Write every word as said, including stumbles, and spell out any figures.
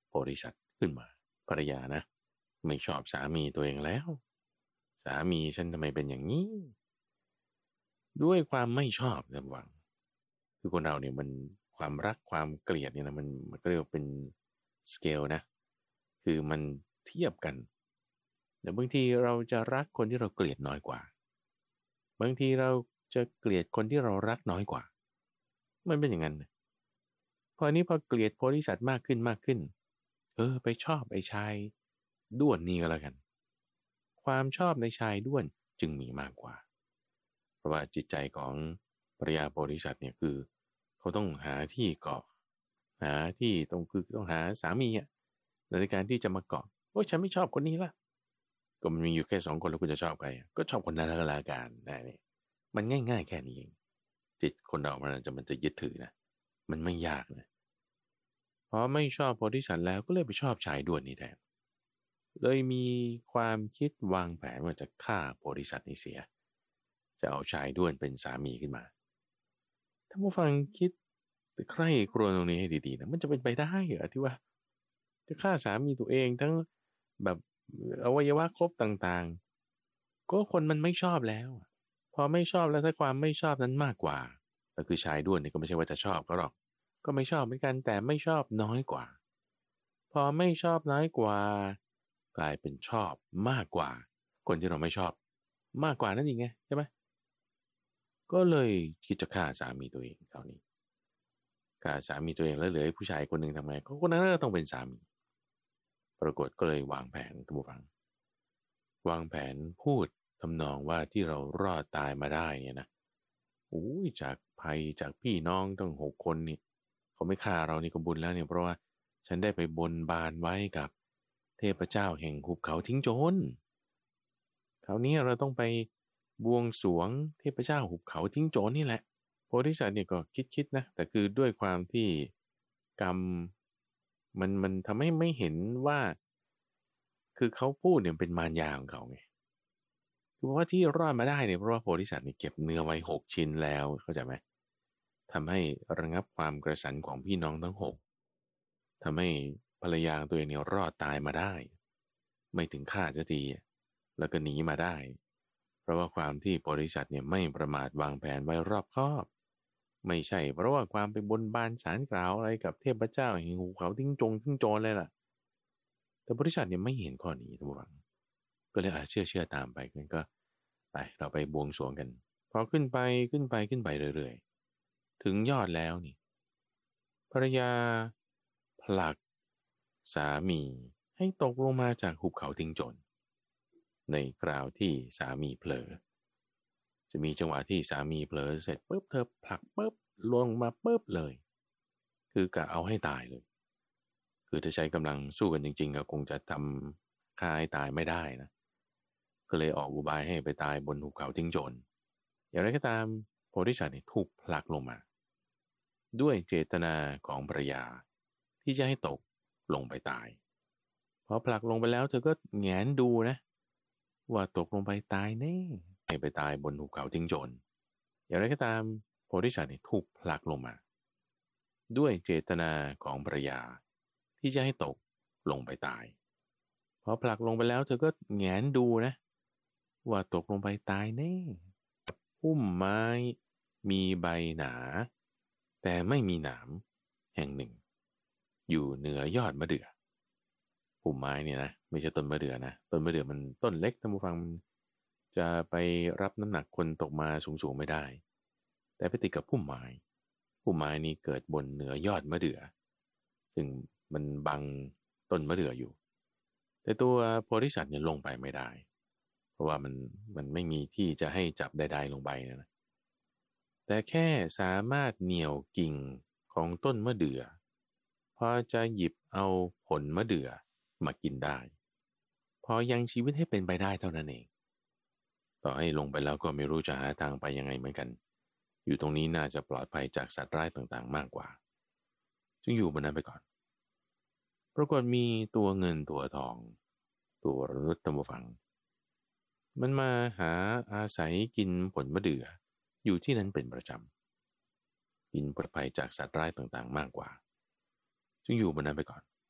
โพธิสัตว์ขึ้นมาภรรยานะไม่ชอบสามีตัวเองแล้วสามีฉันทำไมเป็นอย่างนี้ด้วยความไม่ชอบนะหวังคือคนเราเนี่ยมันความรักความเกลียดเนี่ยนะมันมันก็เรียกว่าเป็นสเกลนะคือมันเทียบกันแต่บางทีเราจะรักคนที่เราเกลียดน้อยกว่าบางทีเราจะเกลียดคนที่เรารักน้อยกว่ามันเป็นอย่างนั้นนะพอนี้พอเกลียดโพธิสัตว์มากขึ้นมากขึ้นเออไปชอบไอ้ชายด้วนนี่ก็แล้วกันความชอบในชายด้วนจึงมีมากกว่าเพราะว่าจิตใจของภรรยาโพธิสัตว์เนี่ยคือเขาต้องหาที่เกาะหาที่ตรงคือต้องหาสามีอ่ะในการที่จะมาเกาะโอ้ยฉันไม่ชอบคนนี้ละก็มันมีอยู่แค่สองคนแล้วคุณจะชอบใครก็ชอบคนนั้นละกันนะนี่มันง่ายๆแค่นี้เองจิตคนเรามันจะมันจะยึดถือนะมันไม่ยากนะเพราะไม่ชอบโพธิสัตว์แล้วก็เลยไปชอบชายด้วนนี่แทนเลยมีความคิดวางแผนว่าจะฆ่าโพธิสัตว์นี้เสียจะเอาชายด้วนเป็นสามีขึ้นมาถ้าผู้ฟังคิดแต่ใคร่ครวญตรงนี้ให้ดีๆนะมันจะเป็นไปได้เหรอที่ว่าจะฆ่าสามีตัวเองทั้งแบบอวัยวะครบต่างๆก็คนมันไม่ชอบแล้วพอไม่ชอบแล้วถ้าความไม่ชอบนั้นมากกว่าก็คือชายด้วนนี่ก็ไม่ใช่ว่าจะชอบเขาหรอกก็ไม่ชอบเหมือนกันแต่ไม่ชอบน้อยกว่าพอไม่ชอบน้อยกว่ากลายเป็นชอบมากกว่าคนที่เราไม่ชอบมากกว่านั่นเองไงใช่ไหมก็เลยคิดจะฆ่าสามีตัวเองคราวนี้ฆ่าสามีตัวเองแล้วเหลือผู้ชายคนหนึ่งทำไงก็คนนั้นก็ต้องเป็นสามีปรากฏก็เลยวางแผนท่านผู้ฟังวางแผนพูดทำนองว่าที่เรารอดตายมาได้เนี่ยนะโอ้ยจากภัยจากพี่น้องตั้งหกคนนี่เขาไม่ฆ่าเรานี่ก็บุญแล้วเนี่ยเพราะว่าฉันได้ไปบนบานไว้กับเทพเจ้าแห่งหุบเขาทิ้งโจรคราวนี้เราต้องไปบวงสรวงเทพเจ้าหุบเขาทิ้งโจรนี่แหละโพธิสัตว์เนี่ยก็คิดๆนะแต่คือด้วยความที่กรรมมันมันทำให้ไม่เห็นว่าคือเขาพูดเนี่ยเป็นมารยาของเขาไงคือว่าที่รอดมาได้เนี่ยเพราะว่าโพธิสัตว์เนี่ยเก็บเนื้อไว้หกชิ้นแล้วเข้าใจไหมทำให้ระงับความกระสันของพี่น้องทั้งหกทำให้ภรรยาตัวเองเนี่ยรอดตายมาได้ไม่ถึงฆ่าสักทีแล้วก็หนีมาได้เพราะว่าความที่โพธิสัตว์เนี่ยไม่ประมาทวางแผนไว้รอบคอบไม่ใช่เพราะว่าความไปบนบานสารกล่าวอะไรกับเทพเจ้าแห่งหุบเขาทิ้งจงทิ้งโจรเลยล่ะแต่โพธิสัตว์เนี่ยไม่เห็นข้อนี้ทุกฝังก็เลยอาเชื่อเชื่อตามไปงั้นก็ไปเราไปบวงสรวงกันพอขึ้นไปขึ้นไปขึ้นไปเรื่อยๆถึงยอดแล้วนี่ภรรยาผลักสามีให้ตกลงมาจากหุบเขาทิ้งโจรในคราวที่สามีเผลอจะมีจังหวะที่สามีเผลอเสร็จปุ๊บเธอผลักปุ๊บลงมาปุ๊บเลยคือกะเอาให้ตายเลยคือถ้าใช้กำลังสู้กันจริงๆก็คงจะทำฆ่าให้ตายไม่ได้นะก็เลยออกอุบายให้ไปตายบนหุบเขาทิ้งโจรอย่างไรก็ตามโพธิสัตว์เนี่ยถูกผลักลงมาด้วยเจตนาของภรรยาที่จะให้ตกลงไปตายพอผลักลงไปแล้วเธอก็แงนดูนะว่าตกลงไปตายแน่ให้ไปตายบนหุบเขาทิ้งโจรอย่างไรก็ตามโพธิสัตว์เนี่ยถูกผลักลงมาด้วยเจตนาของภรรยาที่จะให้ตกลงไปตายพอผลักลงไปแล้วเธอก็แงนดูนะว่าตกลงไปตายแน่พุ่มไม้มีใบหนาแต่ไม่มีหนามแห่งหนึ่งอยู่เหนือยอดมะเดื่อพุ่มไม้เนี่ยนะไม่ใช่ต้นมะเดื่อนะต้นมะเดื่อมันต้นเล็กท่านผู้ฟังจะไปรับน้ำหนักคนตกมาสูงๆไม่ได้แต่ไปติดกับพุ่มไม้พุ่มไม้นี้เกิดบนเหนือยอดมะเดื่อซึ่งมันบังต้นมะเดื่ออยู่แต่ตัวโพธิสัตว์เนี่ยลงไปไม่ได้เพราะว่ามันมันไม่มีที่จะให้จับใดๆลงไปนะแต่แค่สามารถเหนี่ยวกิ่งของต้นมะเดื่อพอจะหยิบเอาผลมะเดื่อมากินได้พอยังชีวิตให้เป็นไปได้เท่านั้นเองต่อให้ลงไปแล้วก็ไม่รู้จะหาทางไปยังไงเหมือนกันอยู่ตรงนี้น่าจะปลอดภัยจากสัตว์ร้ายต่างๆมากกว่าจึงอยู่บนนั้นไปก่อนปรากฏมีตัวเงินตัวทองตัวมนุษย์ตะมฟังมันมาหาอาศัยกินผลมะเดื่ออยู่ที่นั้นเป็นประจำกินปลอดภัยจากสัตว์ร้ายต่างๆมากกว่าจึงอยู่บนนั้นไปก่อน